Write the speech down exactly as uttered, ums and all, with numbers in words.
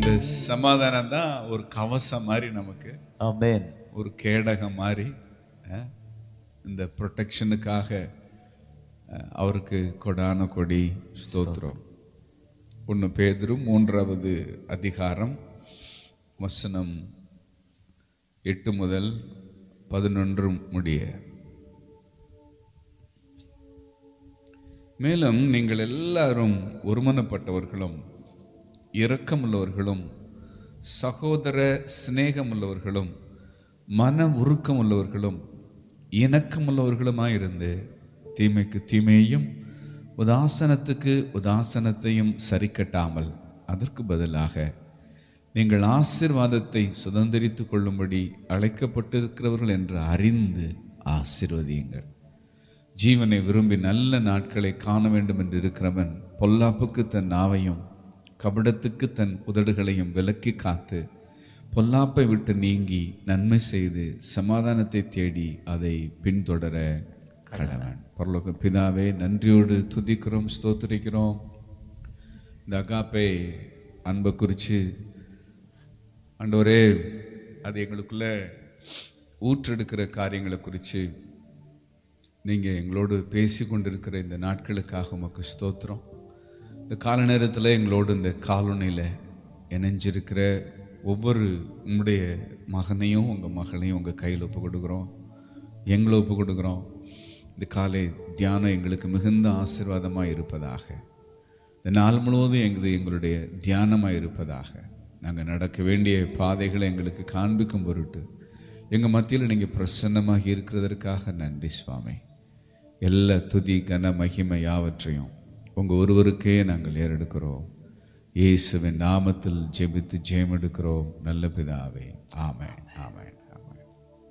இந்த சமாதானம் தான் ஒரு கவசம் மாதிரி நமக்கு. ஆமென். ஒரு கேடகம் மாதிரி இந்த ப்ரொடெக்ஷனுக்காக அவருக்கு கொடான கொடி ஸ்தோத்திரம். ஒன்று பேதுரு மூன்றாவது அதிகாரம் வசனம் எட்டு முதல் பதினொன்று முடிய. மேலும் நீங்கள் எல்லாரும் ஒருமனப்பட்டவர்களும் இரக்கமுள்ளவர்களும் சகோதர சிநேகமுள்ளவர்களும் மன உருக்கமுள்ளவர்களும் இணக்கமுள்ளவர்களுமாயிருந்து தீமைக்கு தீமையையும் உதாசனத்துக்கு உதாசனத்தையும் சரி கட்டாமல் அதற்கு பதிலாக நீங்கள் ஆசீர்வாதத்தை சுதந்திரித்து கொள்ளும்படி அழைக்கப்பட்டிருக்கிறவர்கள் என்று அறிந்து ஆசீர்வதியுங்கள். ஜீவனை விரும்பி நல்ல நாட்களை காண வேண்டும் என்று இருக்கிறவன் பொல்லாப்புக்கு தன் நாவையும் கபடத்துக்கு தன் உதடுகளையும் விலக்கி காத்து பொல்லாப்பை விட்டு நீங்கி நன்மை செய்து சமாதானத்தை தேடி அதை பின்தொடர கடவன். பரலோக பிதாவே, நன்றியோடு துதிக்கிறோம், ஸ்தோத்திரிக்கிறோம். இந்த அகாப்பே அன்பை குறித்து ஆண்டவரே, அது எங்களுக்குள்ள ஊற்றெடுக்கிற காரியங்களை குறித்து நீங்கள் எங்களோடு பேசி கொண்டிருக்கிற இந்த நாட்களுக்காக உமக்கு ஸ்தோத்திரம். இந்த கால நேரத்தில் எங்களோடு இந்த காலொனையில் இணைஞ்சிருக்கிற ஒவ்வொரு உங்களுடைய மகனையும் உங்கள் மகளையும் உங்கள் கையில் ஒப்பு கொடுக்குறோம், எங்களை ஒப்பு கொடுக்குறோம். இந்த காலை தியானம் எங்களுக்கு மிகுந்த ஆசீர்வாதமாக இருப்பதாக. இந்த நாள் முழுவதும் எங்கள் எங்களுடைய தியானமாக இருப்பதாக. நாங்கள் நடக்க வேண்டிய பாதைகளை எங்களுக்கு காண்பிக்கும் பொருட்டு எங்கள் மத்தியில் நீங்கள் பிரசன்னமாக இருக்கிறதற்காக நன்றி சுவாமி. எல்லா துதி கன மகிமை யாவற்றையும் உங்கள் ஒருவருக்கே நாங்கள் ஏறெடுக்கிறோம். இயேசுவின் நாமத்தில் ஜெபித்து ஜெயம் எடுக்கிறோம் நல்ல பிதாவே, ஆமென்.